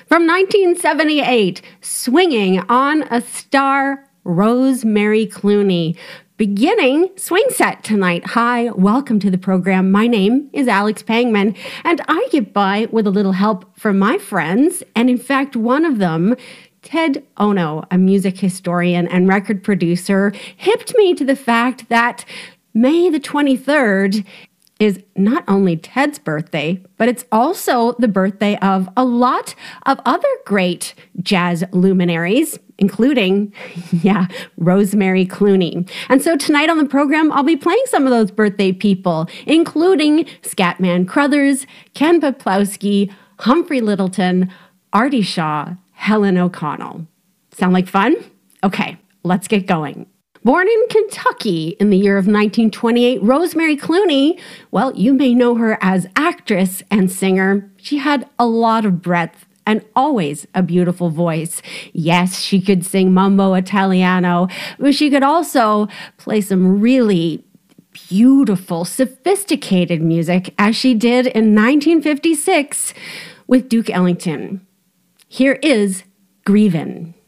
From 1978, Swinging on a Star, Rosemary Clooney. Beginning swing set tonight. Hi, welcome to the program. My name is Alex Pangman, and I get by with a little help from my friends, and in fact, one of them, Ted Ono, a music historian and record producer, hipped me to the fact that May the 23rd is not only Ted's birthday, but it's also the birthday of a lot of other great jazz luminaries, including, Rosemary Clooney. And so tonight on the program, I'll be playing some of those birthday people, including Scatman Crothers, Ken Peplowski, Humphrey Lyttelton, Artie Shaw, Helen O'Connell. Sound like fun? Okay, let's get going. Born in Kentucky in the year of 1928, Rosemary Clooney, well, you may know her as actress and singer. She had a lot of breadth and always a beautiful voice. Yes, she could sing mambo Italiano, but she could also play some really beautiful, sophisticated music, as she did in 1956 with Duke Ellington. Here is Grievin'.